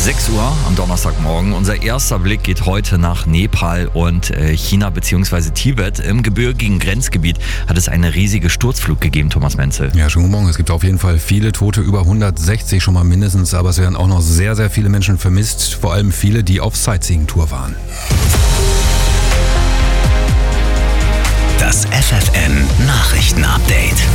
6 Uhr am Donnerstagmorgen. Unser erster Blick geht heute nach Nepal und China bzw. Tibet. Im gebirgigen Grenzgebiet hat es eine riesige Sturzflug gegeben, Thomas Menzel. Ja, schönen guten Morgen. Es gibt auf jeden Fall viele Tote, über 160 schon mal mindestens, aber es werden auch noch sehr, sehr viele Menschen vermisst, vor allem viele, die auf Sightseeing-Tour waren. Das FFN-Nachrichten-Update.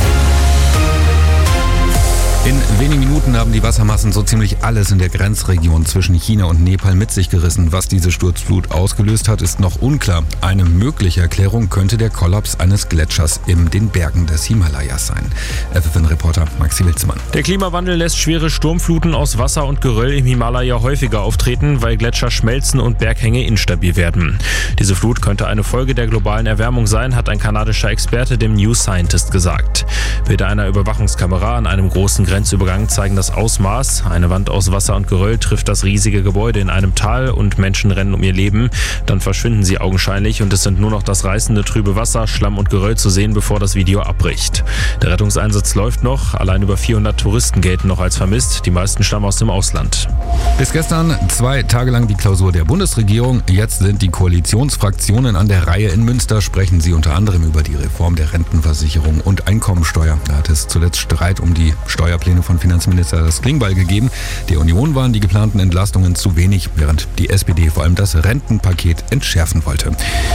In wenigen Minuten haben die Wassermassen so ziemlich alles in der Grenzregion zwischen China und Nepal mit sich gerissen. Was diese Sturzflut ausgelöst hat, ist noch unklar. Eine mögliche Erklärung könnte der Kollaps eines Gletschers in den Bergen des Himalayas sein. FFN-Reporter Maxi Wilzmann. Der Klimawandel lässt schwere Sturmfluten aus Wasser und Geröll im Himalaya häufiger auftreten, weil Gletscher schmelzen und Berghänge instabil werden. Diese Flut könnte eine Folge der globalen Erwärmung sein, hat ein kanadischer Experte dem New Scientist gesagt. Bilder einer Überwachungskamera an einem großen Grenzübergang zeigen das Ausmaß. Eine Wand aus Wasser und Geröll trifft das riesige Gebäude in einem Tal und Menschen rennen um ihr Leben. Dann verschwinden sie augenscheinlich und es sind nur noch das reißende trübe Wasser, Schlamm und Geröll zu sehen, bevor das Video abbricht. Der Rettungseinsatz läuft noch. Allein über 400 Touristen gelten noch als vermisst. Die meisten stammen aus dem Ausland. Bis gestern 2 Tage lang die Klausur der Bundesregierung. Jetzt sind die Koalitionsfraktionen an der Reihe. In Münster sprechen sie unter anderem über die Reform der Rentenversicherung und Einkommensteuer. Da hat es zuletzt Streit um die Steuerpläne von Finanzminister Klingbeil gegeben. Der Union waren die geplanten Entlastungen zu wenig, während die SPD vor allem das Rentenpaket entschärfen wollte.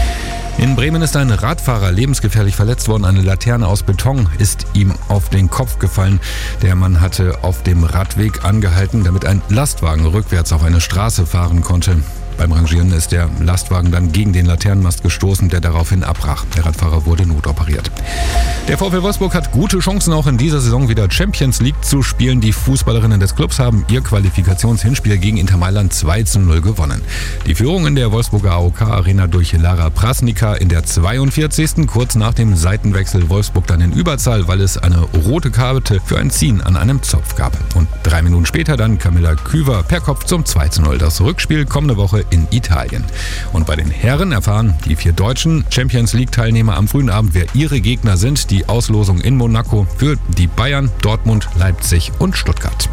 In Bremen ist ein Radfahrer lebensgefährlich verletzt worden. Eine Laterne aus Beton ist ihm auf den Kopf gefallen. Der Mann hatte auf dem Radweg angehalten, damit ein Lastwagen rückwärts auf eine Straße fahren konnte. Beim Rangieren ist der Lastwagen dann gegen den Laternenmast gestoßen, der daraufhin abbrach. Der Radfahrer wurde notoperiert. Der VfL Wolfsburg hat gute Chancen, auch in dieser Saison wieder Champions League zu spielen. Die Fußballerinnen des Clubs haben ihr Qualifikationshinspiel gegen Inter Mailand 2:0 gewonnen. Die Führung in der Wolfsburger AOK-Arena durch Lara Prasnica in der 42. Kurz nach dem Seitenwechsel Wolfsburg dann in Überzahl, weil es eine rote Karte für ein Ziehen an einem Zopf gab. Und 3 Minuten später dann Camilla Küver per Kopf zum 2:0. Das Rückspiel kommende Woche in Italien. Und bei den Herren erfahren die 4 deutschen Champions-League-Teilnehmer am frühen Abend, wer ihre Gegner sind. Die Auslosung in Monaco für die Bayern, Dortmund, Leipzig und Stuttgart.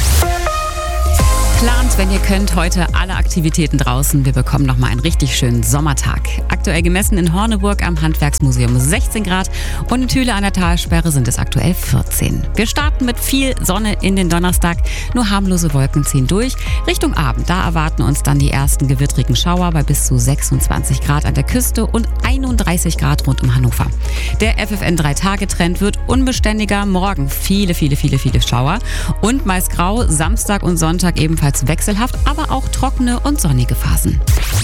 Plant, wenn ihr könnt, heute alle Aktivitäten draußen. Wir bekommen nochmal einen richtig schönen Sommertag. Aktuell gemessen in Horneburg am Handwerksmuseum 16 Grad und in Thüle an der Talsperre sind es aktuell 14. Wir starten mit viel Sonne in den Donnerstag, nur harmlose Wolken ziehen durch. Richtung Abend, da erwarten uns dann die ersten gewittrigen Schauer bei bis zu 26 Grad an der Küste und 31 Grad rund um Hannover. Der FFN-3-Tage-Trend wird unbeständiger. Morgen viele Schauer und meist grau, Samstag und Sonntag ebenfalls wechselhaft, aber auch trockene und sonnige Phasen.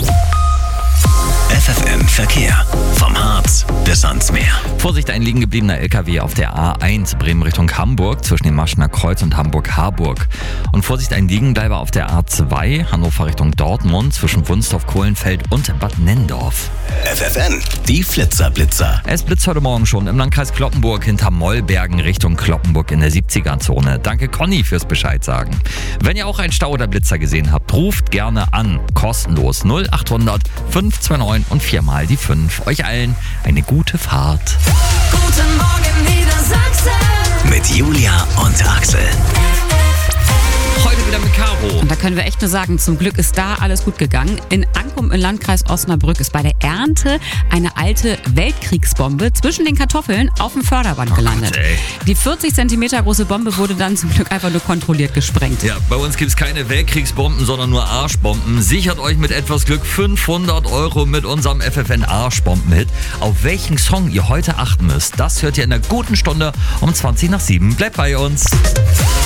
FFN Verkehr. Vom Harz bis ans Meer. Vorsicht, ein liegen gebliebener LKW auf der A1 Bremen Richtung Hamburg zwischen dem Maschener Kreuz und Hamburg-Harburg. Und Vorsicht, ein Liegenbleiber auf der A2 Hannover Richtung Dortmund zwischen Wunstorf-Kohlenfeld und Bad Nenndorf. FFN, die Flitzer-Blitzer. Es blitzt heute Morgen schon im Landkreis Cloppenburg hinter Mollbergen Richtung Cloppenburg in der 70er-Zone. Danke Conny fürs Bescheid sagen. Wenn ihr auch einen Stau oder Blitzer gesehen habt, ruft gerne an. Kostenlos 0800 529 und 4 die 5. Euch allen eine gute Fahrt. Guten Morgen Niedersachsen. Mit Julia und Axel. Heute wieder mit Caro. Und da können wir echt nur sagen, zum Glück ist da alles gut gegangen. In Ankum im Landkreis Osnabrück ist bei der Ernte eine alte Weltkriegsbombe zwischen den Kartoffeln auf dem Förderband gelandet. Die 40 cm große Bombe wurde dann zum Glück einfach nur kontrolliert gesprengt. Ja, bei uns gibt es keine Weltkriegsbomben, sondern nur Arschbomben. Sichert euch mit etwas Glück 500 € mit unserem FFN Arschbomben-Hit. Auf welchen Song ihr heute achten müsst, das hört ihr in einer guten Stunde um 7:20. Bleibt bei uns.